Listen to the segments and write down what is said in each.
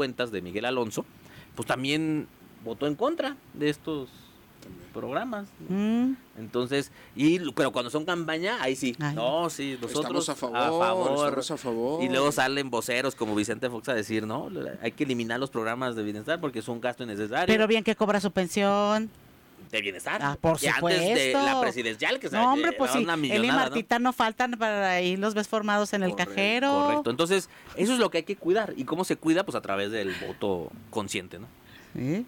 cuentas de Miguel Alonso, pues también votó en contra de estos programas, ¿no? Entonces, pero cuando son campaña, ahí sí. Ay. No, sí, nosotros estamos a favor. Y luego salen voceros como Vicente Fox a decir, no, hay que eliminar los programas de bienestar porque es un gasto innecesario. Pero bien que cobra su pensión. De bienestar. Por que supuesto. Antes de la presidencial, que no, hombre, pues sí, una él y millonada, Martita no faltan para ahí los ves formados en el cajero. Correcto, entonces eso es lo que hay que cuidar. ¿Y cómo se cuida? Pues a través del voto consciente, ¿no? ¿Sí?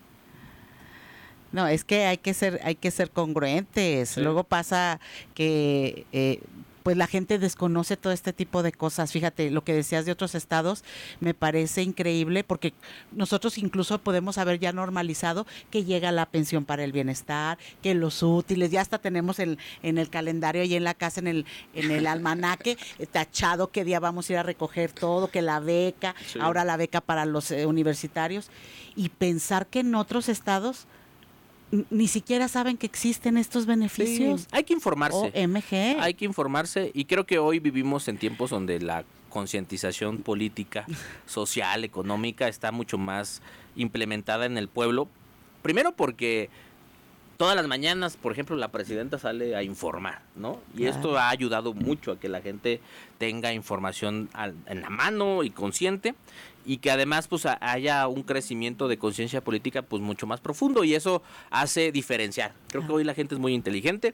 No, es que hay que ser congruentes. Sí. Luego pasa que pues la gente desconoce todo este tipo de cosas. Fíjate, lo que decías de otros estados me parece increíble porque nosotros incluso podemos haber ya normalizado que llega la pensión para el bienestar, que los útiles, ya hasta tenemos en el calendario y en la casa, en el almanaque, tachado qué día vamos a ir a recoger todo, que la beca, sí. Ahora la beca para los universitarios. Y pensar que en otros estados ni siquiera saben que existen estos beneficios. Sí, hay que informarse. OMG. Hay que informarse y creo que hoy vivimos en tiempos donde la concientización política, social, económica está mucho más implementada en el pueblo. Primero porque todas las mañanas, por ejemplo, la presidenta sale a informar, ¿no? Y esto ha ayudado mucho a que la gente tenga información en la mano y consciente, y que además pues haya un crecimiento de conciencia política pues mucho más profundo, y eso hace diferenciar. Creo que hoy la gente es muy inteligente,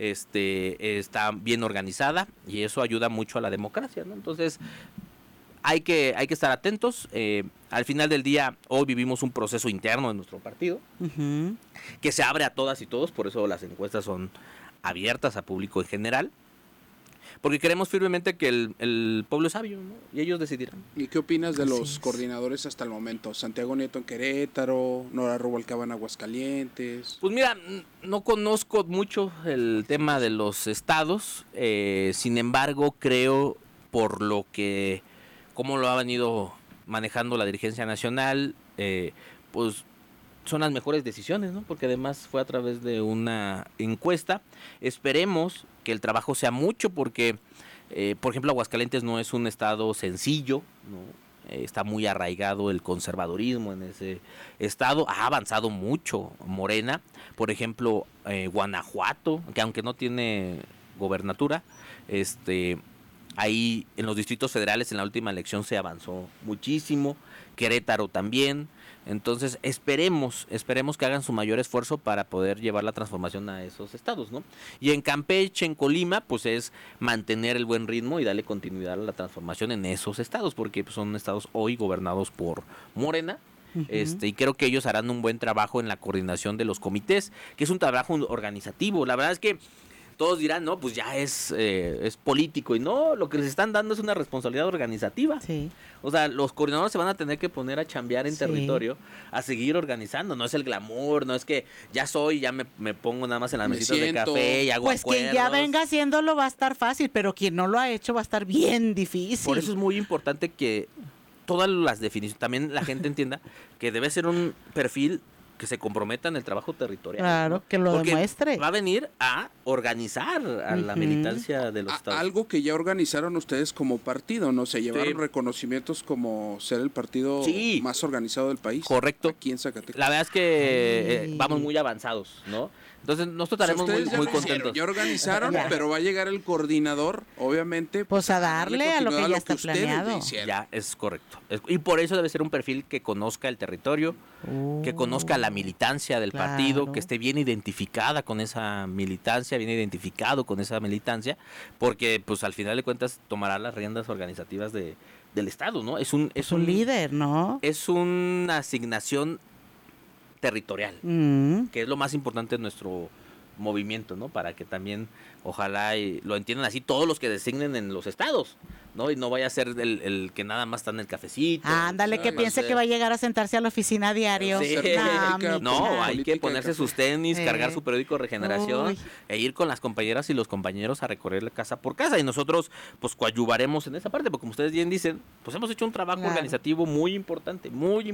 está bien organizada, y eso ayuda mucho a la democracia, ¿no? Entonces hay que estar atentos. Al final del día, hoy vivimos un proceso interno de nuestro partido, que se abre a todas y todos, por eso las encuestas son abiertas a público en general, porque creemos firmemente que el pueblo es sabio, ¿no? Y ellos decidirán. ¿Y qué opinas de los coordinadores hasta el momento? Santiago Nieto en Querétaro, Nora Rubalcaba en Aguascalientes. Pues mira, no conozco mucho el tema de los estados, sin embargo creo, por lo que cómo lo ha venido manejando la dirigencia nacional, pues son las mejores decisiones, ¿no? Porque además fue a través de una encuesta. Esperemos que el trabajo sea mucho porque, por ejemplo, Aguascalientes no es un estado sencillo, ¿no? Está muy arraigado el conservadurismo en ese estado. Ha avanzado mucho Morena. Por ejemplo, Guanajuato, que aunque no tiene gobernatura, ahí en los distritos federales en la última elección se avanzó muchísimo. Querétaro también. Entonces esperemos que hagan su mayor esfuerzo para poder llevar la transformación a esos estados, ¿no? Y en Campeche, en Colima, pues es mantener el buen ritmo y darle continuidad a la transformación en esos estados, porque pues, son estados hoy gobernados por Morena. Y creo que ellos harán un buen trabajo en la coordinación de los comités, que es un trabajo organizativo. La verdad es que todos dirán, no, pues ya es político, y no, lo que les están dando es una responsabilidad organizativa. Sí. O sea, los coordinadores se van a tener que poner a chambear en territorio, a seguir organizando. No es el glamour, no es que ya me pongo nada más en las mesitas de café y hago pues acuerdos. Quien ya venga haciéndolo va a estar fácil, pero quien no lo ha hecho va a estar bien difícil. Por eso es muy importante que todas las definiciones, también la gente entienda que debe ser un perfil que se comprometa en el trabajo territorial. Claro, ¿no? Que lo porque demuestre. Va a venir a organizar a la militancia de los estados. Algo que ya organizaron ustedes como partido, ¿no? Se llevaron reconocimientos como ser el partido más organizado del país. Correcto. Aquí en Zacatecas. La verdad es que vamos muy avanzados, ¿no? Entonces nosotros estaremos muy contentos. Ya organizaron, pero va a llegar el coordinador, obviamente. Pues a darle a lo que ya está planeado. Ya, es correcto. Y por eso debe ser un perfil que conozca el territorio, que conozca la militancia del partido, que esté bien identificada con esa militancia, bien identificado con esa militancia, porque pues al final de cuentas tomará las riendas organizativas del Estado, ¿no? Es un líder, ¿no? Es una asignación territorial, que es lo más importante de nuestro movimiento, ¿no? Para que también, ojalá y lo entiendan así todos los que designen en los estados, ¿no? Y no vaya a ser el que nada más está en el cafecito. Ándale, que piense que va a llegar a sentarse a la oficina a diario. Sí. No, hay que ponerse sus tenis, cargar su periódico Regeneración e ir con las compañeras y los compañeros a recorrer la casa por casa. Y nosotros, pues, coadyuvaremos en esa parte, porque como ustedes bien dicen, pues hemos hecho un trabajo organizativo muy importante,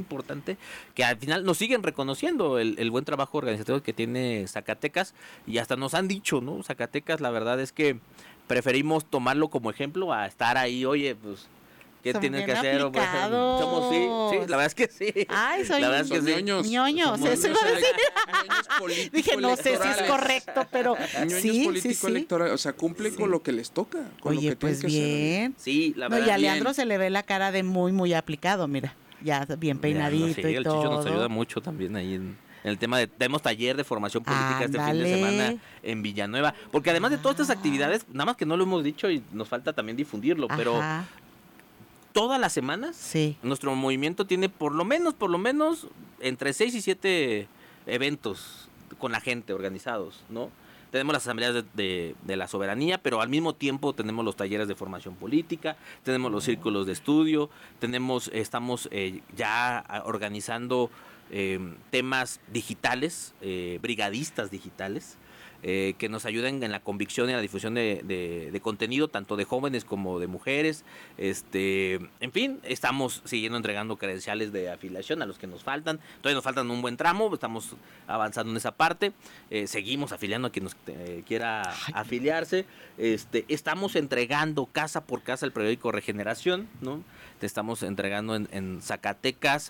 que al final nos siguen reconociendo el buen trabajo organizativo que tiene Zacatecas. Y hasta nos han dicho, ¿no? Zacatecas, la verdad es que preferimos tomarlo como ejemplo a estar ahí, oye, pues ¿Qué Son tienes que bien hacer? aplicados. Somos, sí, la verdad es que sí. Ay, soy la verdad es que sí. ñoños. ñoños, Somos eso iba a decir. ñoños Dije, no sé si es político-electorales. correcto, pero Ñoños sí, sí, sí. político-electorales, o sea, cumplen con lo que les toca, con lo Oye, que pues tienen que hacer. bien. Sí, la No, verdad. y a Leandro bien. se le ve la cara de muy, muy aplicado, mira. Ya bien peinadito Sí, y el todo. Chicho nos ayuda mucho también ahí en el tema de... Tenemos taller de formación política este fin de Ándale. semana en Villanueva. Porque además de todas estas actividades, nada más que no lo hemos dicho y nos falta también difundirlo, pero Ajá, todas las semanas sí. nuestro movimiento tiene por lo menos entre 6 y 7 eventos con la gente organizados, ¿no? Tenemos las asambleas de la soberanía, pero al mismo tiempo tenemos los talleres de formación política, tenemos los círculos de estudio, estamos ya organizando temas digitales, brigadistas digitales, que nos ayuden en la convicción y en la difusión de contenido, tanto de jóvenes como de mujeres. En fin, estamos siguiendo entregando credenciales de afiliación a los que nos faltan. Todavía nos faltan un buen tramo, estamos avanzando en esa parte. Seguimos afiliando a quien nos quiera afiliarse. Estamos entregando casa por casa el periódico Regeneración, ¿no? Te estamos entregando en Zacatecas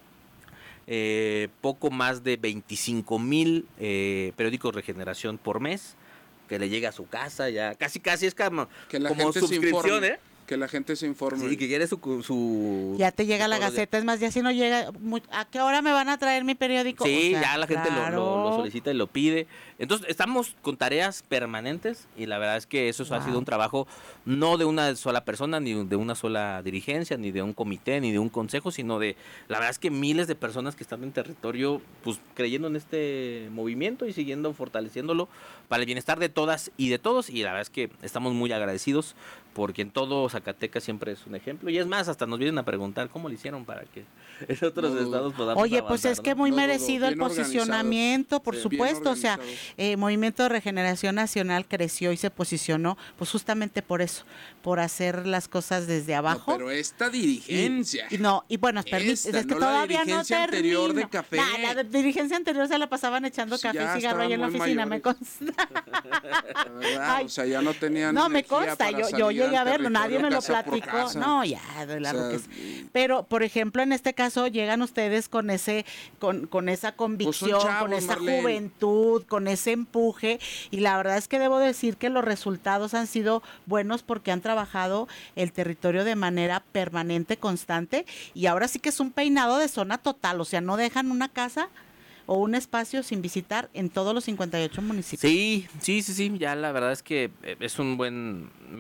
poco más de 25,000 periódicos Regeneración por mes, que le llega a su casa, ya casi es como Que la como gente se suscripción, informe. Que la gente se informe. Sí, que quiere su Ya te llega la todos los días. Gaceta, es más, ya si no llega, ¿a qué hora me van a traer mi periódico? Sí, O sea, ya la gente lo claro. solicita y lo pide. Entonces, estamos con tareas permanentes y la verdad es que eso ha sido un trabajo no de una sola persona, ni de una sola dirigencia, ni de un comité, ni de un consejo, sino de, la verdad es que miles de personas que están en territorio, pues creyendo en este movimiento y siguiendo fortaleciéndolo para el bienestar de todas y de todos. Y la verdad es que estamos muy agradecidos porque en todo Zacatecas siempre es un ejemplo. Y es más, hasta nos vienen a preguntar cómo lo hicieron para que en otros estados podamos Oye, pues avanzar, es que ¿no? muy No dudo, merecido el bien posicionamiento, por Sí, supuesto. O bien sea, organizados. Movimiento de Regeneración Nacional creció y se posicionó, pues justamente por eso, por hacer las cosas desde abajo. No, pero esta dirigencia. Y bueno, es Esta, que no la todavía no dirigencia termino. anterior de café. La dirigencia anterior se la pasaban echando Sí, café ya y cigarro ahí en la estaban muy oficina, me mayores. consta. La verdad, Ay, o sea, ya no tenían no, me energía consta, para yo salir llegué a al verlo, nadie me territorio lo casa por platicó. casa. No, ya, de largo O sea, que sí. Pero, por ejemplo, en este caso llegan ustedes con con esa convicción, con chavos, esa Marlene. juventud, con ese empuje, y la verdad es que debo decir que los resultados han sido buenos porque han trabajado el territorio de manera permanente, constante, y ahora sí que es un peinado de zona total, o sea, no dejan una casa o un espacio sin visitar en todos los 58 municipios. Sí, ya la verdad es que es un buen